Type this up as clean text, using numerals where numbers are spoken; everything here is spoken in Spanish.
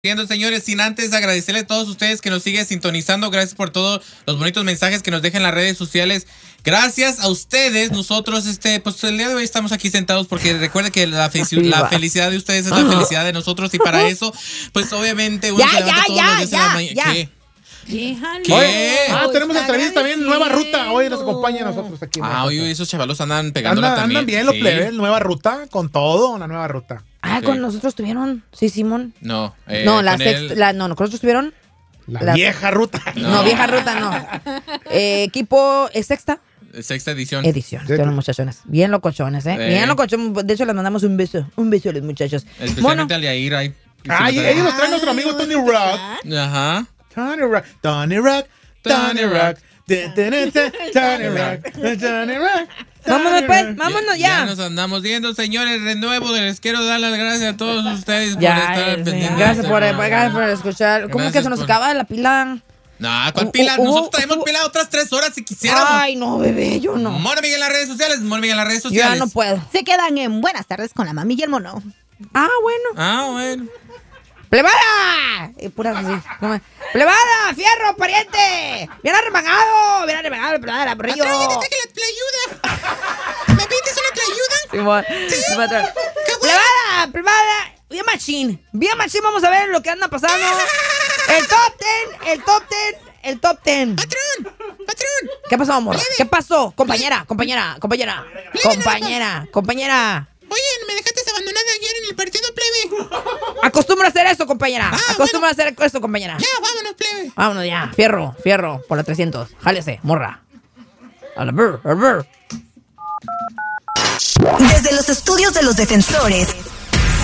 Señores, sin antes agradecerle a todos ustedes que nos siguen sintonizando. Gracias por todos los bonitos mensajes que nos dejan en las redes sociales. Gracias a ustedes, nosotros, pues el día de hoy estamos aquí sentados porque recuerden que la felicidad de ustedes es la felicidad de nosotros y para eso, pues obviamente uno se levanta todos los días de la mañana. ¿Qué? ¿Qué? Tenemos entrevista también, Nueva Ruta. Hoy nos acompaña a nosotros aquí. Hoy esos chavalos andan pegándola también. Andan bien los plebes, Nueva Ruta, con todo, una Nueva Ruta. Con nosotros tuvieron, sí, Simón. No, no, con nosotros tuvieron la vieja ruta. No, vieja ruta no. Equipo sexta edición. Estuvieron muchachones, bien locochones, bien locochones. De hecho les mandamos un beso a los muchachos. Especialmente al Yair ahí. Ellos nos traen nuestro amigo Tony Rock. Ajá. Tony Rock. Vámonos pues, vámonos ya. Ya nos andamos viendo, señores. De nuevo, les quiero dar las gracias a todos ustedes por estar pendientes. Gracias por escuchar. ¿Cómo que se nos acaba la pila? No, ¿cuál pila? Nosotros tenemos pila otras 3 horas si quisiéramos. Ay, no, bebé, yo no. Mona Miguel en las redes sociales, Yo ya no puedo. Se quedan en Buenas Tardes con la mami y el mono. Bueno. ¡Plebada! Pura así. ¡Plebada! ¡Fierro, pariente! ¡Bien arremangado! ¡Plebada, porrillo! ¡Patrón, que la tlayuda! ¿Me pides una tlayuda? Sí. ¡Plebada! Bien machín, vamos a ver lo que anda pasando. El top 10. ¡Patrón! ¿Qué pasó, amor? ¿Qué pasó? Compañera. Oye, me dejaste abandonada ayer en el partido, plebe. Acostumbra a hacer eso, compañera. Ya, vámonos, plebe. Vámonos ya. Fierro, por la 300. Jálese, morra. A la ver. Desde los estudios de los defensores,